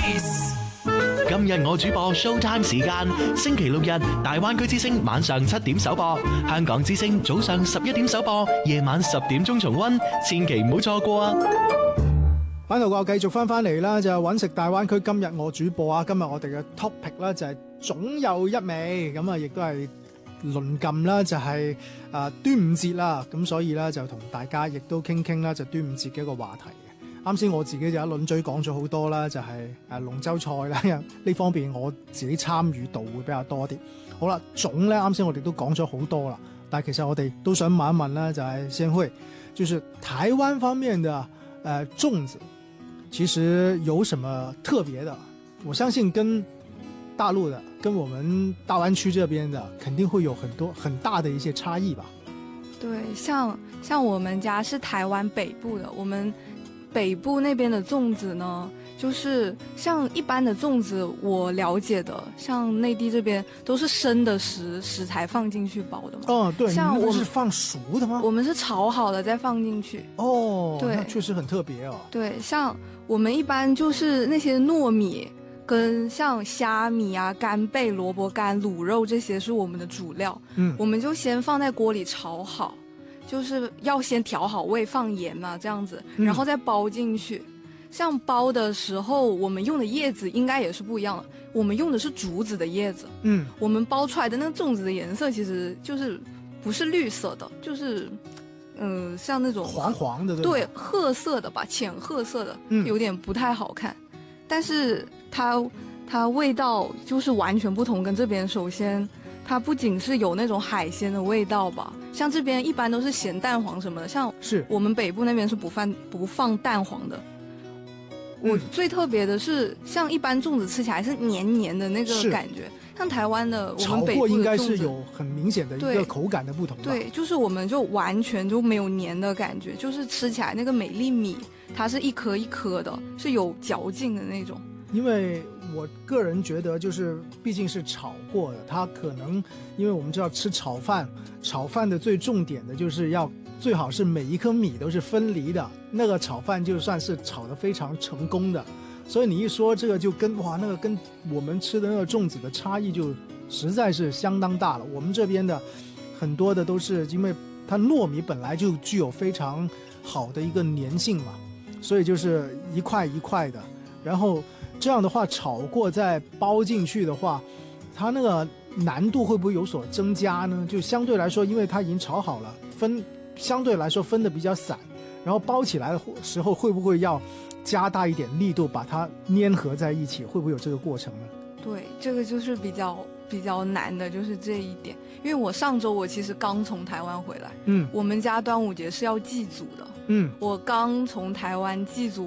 今日我主播 Showtime 時間，星期六日大灣區之聲晚上7點首播，香港之聲早上11點首播，夜晚10點鐘重溫，千祈唔好錯過啊！ 翻到我繼續翻嚟啦，就係揾食大灣區。今日我主播啊，今日我哋嘅 topic 啦就係總有一味，咁啊亦都係鄰近啦，就係端午節啦，咁所以咧就同大家亦都傾啦，就端午節嘅一個話題嘅。啱先我自己就一輪嘴講咗好多啦，就係龍舟賽啦，呢方面我自己參與度會比較多啲。好啦，粽咧啱先我哋都講咗好多啦，但係其實我哋都想問一問啦，就係先會，就是台灣方面的粽子。其實有什麼特別的？我相信跟大陸的、跟我們大灣區這邊的，肯定會有很大的一些差異吧。 對，像我們家是台灣北部的，我們北部那邊的粽子呢，就是像一般的粽子，我了解的，像內地這邊都是生的食材放進去包的嘛。 哦，對， 像你們是放熟的嗎？ 我們是炒好了再放進去。 哦， 對， 那確實很特別哦。 對，像我們一般就是那些糯米跟像蝦米啊、干貝、蘿蔔乾、滷肉這些是我們的主料。我們就先放在鍋裡炒好，就是要先調好味，放鹽嘛，這樣子，然後再包進去。像包的時候，我們用的葉子應該也是不一樣的。我們用的是竹子的葉子。我們包出來的那個粽子的顏色其實就是不是綠色的，就是像那種黃黃的， 對，褐色的吧，淺褐色的，有點不太好看。但是它味道就是完全不同，跟這邊首先它不僅是有那種海鮮的味道吧，像這邊一般都是鹹蛋黃什麼的，像我們北部那邊是不放蛋黃的。我最特別的是，像一般粽子吃起來是黏黏的那個感覺，像台灣的我們北部的粽子炒過應該是有很明顯的一個口感的不同吧。 對，就是我們就完全就沒有黏的感覺，就是吃起來那個美粒米，它是一顆一顆的，是有嚼勁的那種。 因為我個人覺得，就是畢竟是炒過的，它可能因為我們知道吃炒飯的最重點的就是要最好是每一顆米都是分離的，那個炒飯就算是炒得非常成功的。所以你一說這個就跟那個跟我們吃的那個粽子的差異就實在是相當大了。我們這邊的很多的都是因為它糯米本來就具有非常好的一個粘性嘛，所以就是一塊一塊的，然後這樣的話炒過再包進去的話，它那個難度會不會有所增加呢？就相對來說，因為它已經炒好了，相對來說分得比較散，然後包起來的時候會不會要加大一點力度把它粘合在一起，會不會有這個過程呢？ 對，這個就是比較難的，就是這一點。因為我上周我其實剛從台灣回來，我們家端午節是要祭祖的，我剛從台灣祭祖